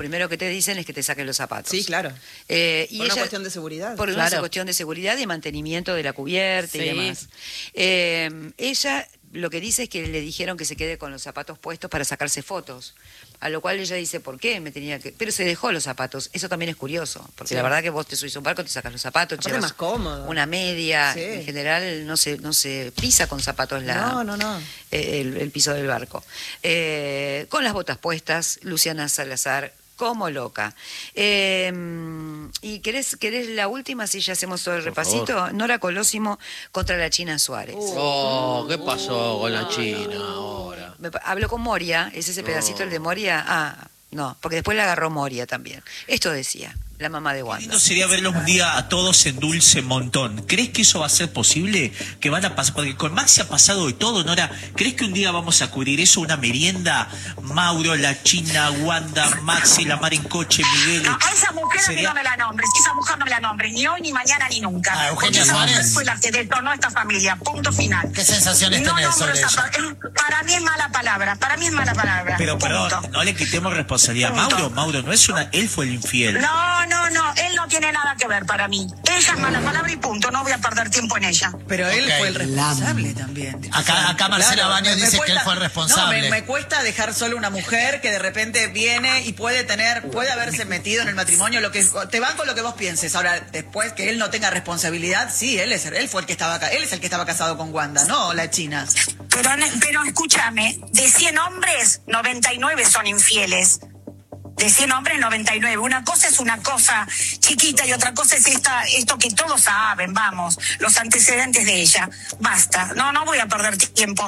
primero que te dicen es que te saquen los zapatos. Sí, claro. Y por una cuestión de seguridad. Por una cuestión de seguridad y mantenimiento de la cubierta y demás. Ella lo que dice es que le dijeron que se quede con los zapatos puestos para sacarse fotos. A lo cual ella dice, ¿por qué me tenía que...? Pero se dejó los zapatos. Eso también es curioso. Porque la verdad que vos te subís a un barco, te sacas los zapatos, es más cómodo. Una media. En general no se pisa con zapatos el piso del barco. Con las botas puestas, Luciana Salazar como loca. ¿Y querés la última si ya hacemos todo el repasito? Favor. Nora Colosimo contra la China Suárez. ¿Qué pasó con la China ahora? Habló con Moria, ¿es ese pedacito el de Moria? No, porque después la agarró Moria también. Esto decía la mamá de Wanda. Qué lindo sería verlos un día a todos en Dulce Montón. ¿Crees que eso va a ser posible? ¿Que van a pasar? Porque con Maxi ha pasado de todo, Nora. ¿Crees que un día vamos a cubrir eso? Una merienda. Mauro, la China, Wanda, Maxi, la Mar en coche, Miguel. No, a esa mujer a mí no me la nombres. Esa mujer no me la nombres. Ni hoy, ni mañana, ni nunca. Eugenia Suárez fue la que detonó esta familia. Punto final. ¿Qué sensaciones tenés sobre ella? Para mí es mala palabra. Para mí es mala palabra. Pero perdón, no le quitemos responsabilidad a Mauro. Mauro no es él fue el infiel. No, él no tiene nada que ver para mí. Ella es mala palabra y punto, no voy a perder tiempo en ella. Pero él fue el responsable también. Acá Marcela Baños dice que él fue el responsable. No, me cuesta dejar solo una mujer que de repente viene y puede haberse metido en el matrimonio, te van con lo que vos pienses. Ahora, después que él no tenga responsabilidad, sí, él fue el que estaba acá, él es el que estaba casado con Wanda, no la China. Pero escúchame, de 100 hombres, 99 son infieles. De 100 hombres, 99. Una cosa es una cosa chiquita y otra cosa es esto que todos saben, vamos, los antecedentes de ella. Basta, no voy a perder tiempo.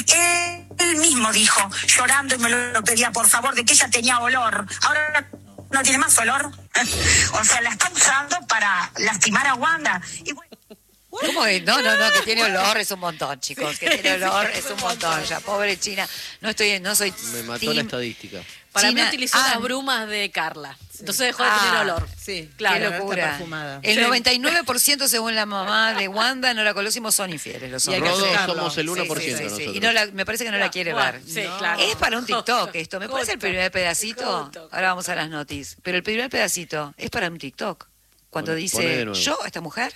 Él mismo dijo, llorando y me lo pedía por favor, de que ella tenía olor. Ahora no tiene más olor. O sea, la está usando para lastimar a Wanda. Y bueno, ¿cómo es? No, que tiene olor es un montón, chicos. Que tiene olor es un montón. Ya, pobre China. No soy. Me mató la estadística. Para mí utilizó las brumas de Carla. Entonces dejó de tener olor. Sí, claro. Qué locura. El 99% según la mamá de Wanda, Nora Colosimo, son infieles. Los hombres. Todos somos el 1% nosotros. Y me parece que no la quiere ver. Sí, claro. Es para un TikTok esto. ¿Me parece el primer pedacito? Ahora vamos a las noticias. Pero el primer pedacito es para un TikTok. Cuando dice, yo, esta mujer...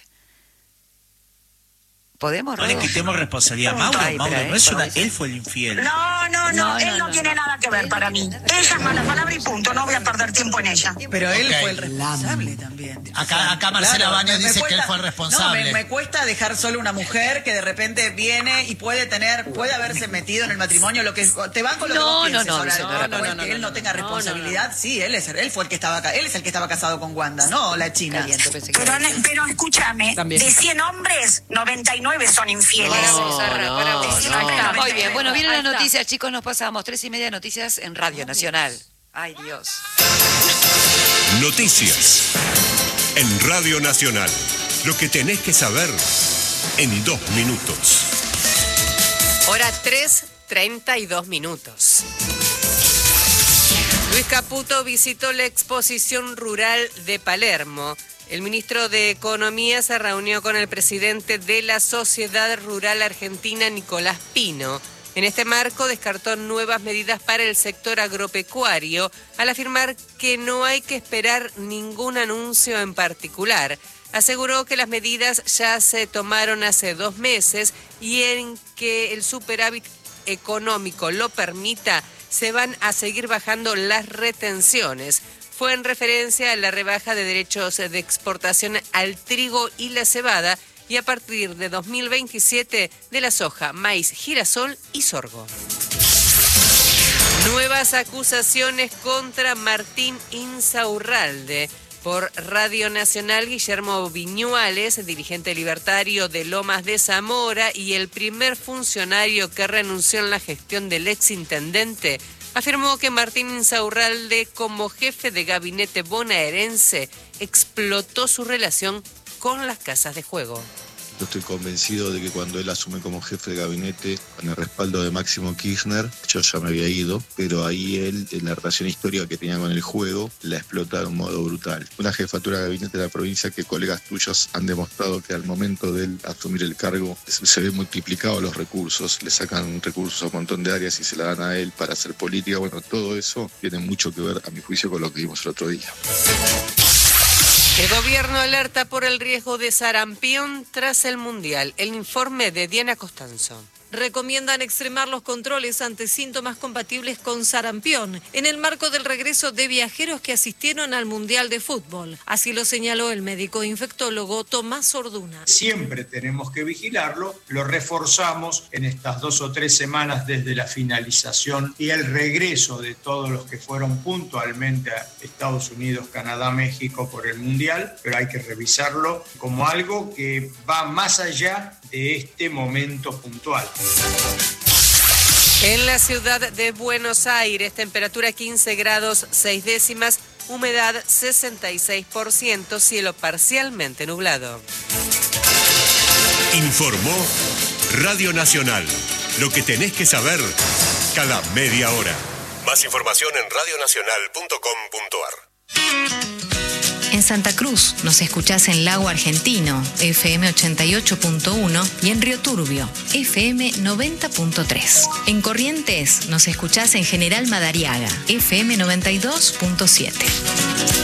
¿Podemos? No le quitemos responsabilidad a Mauro. Mauro no es él fue el infiel. No, él no tiene nada que ver para mí. Ella es mala palabra y punto, no voy a perder tiempo en ella. Pero él fue el responsable también. Acá Marcela Baños dice que él fue el responsable. No, me cuesta dejar solo una mujer que de repente viene y puede haberse metido en el matrimonio, te van con lo que vos pienses. Ahora, que él no tenga responsabilidad, sí, él fue el que estaba acá, él es el que estaba casado con Wanda, no la China. Pero escúchame, de 100 hombres, 99 son infieles. Muy bien, bueno, vienen las noticias, chicos, nos pasamos 3:30 noticias en Radio Nacional. Ay, Dios. Noticias en Radio Nacional. Lo que tenés que saber en 2 minutos. Hora 3:32. Luis Caputo visitó la exposición rural de Palermo. El ministro de Economía se reunió con el presidente de la Sociedad Rural Argentina, Nicolás Pino. En este marco descartó nuevas medidas para el sector agropecuario, al afirmar que no hay que esperar ningún anuncio en particular. Aseguró que las medidas ya se tomaron hace 2 meses y en que el superávit económico lo permita, se van a seguir bajando las retenciones. Fue en referencia a la rebaja de derechos de exportación al trigo y la cebada y a partir de 2027 de la soja, maíz, girasol y sorgo. Nuevas acusaciones contra Martín Insaurralde. Por Radio Nacional, Guillermo Viñuales, dirigente libertario de Lomas de Zamora y el primer funcionario que renunció en la gestión del exintendente, afirmó que Martín Insaurralde, como jefe de gabinete bonaerense, explotó su relación con las casas de juego. Yo estoy convencido de que cuando él asume como jefe de gabinete, con el respaldo de Máximo Kirchner, yo ya me había ido, pero ahí él, en la relación histórica que tenía con el juego, la explota de un modo brutal. Una jefatura de gabinete de la provincia que colegas tuyos han demostrado que al momento de él asumir el cargo se ven multiplicados los recursos, le sacan recursos a un montón de áreas y se la dan a él para hacer política. Bueno, todo eso tiene mucho que ver, a mi juicio, con lo que vimos el otro día. El gobierno alerta por el riesgo de sarampión tras el Mundial. El informe de Diana Costanzo. Recomiendan extremar los controles ante síntomas compatibles con sarampión en el marco del regreso de viajeros que asistieron al Mundial de Fútbol. Así lo señaló el médico infectólogo Tomás Orduna. Siempre tenemos que vigilarlo, lo reforzamos en estas 2 o 3 semanas desde la finalización y el regreso de todos los que fueron puntualmente a Estados Unidos, Canadá, México por el Mundial, pero hay que revisarlo como algo que va más allá de este momento puntual. En la ciudad de Buenos Aires, temperatura 15 grados 6 décimas, humedad 66%, cielo parcialmente nublado. Informó Radio Nacional. Lo que tenés que saber cada media hora. Más información en radionacional.com.ar. En Santa Cruz nos escuchás en Lago Argentino, FM 88.1 y en Río Turbio, FM 90.3. En Corrientes nos escuchás en General Madariaga, FM 92.7.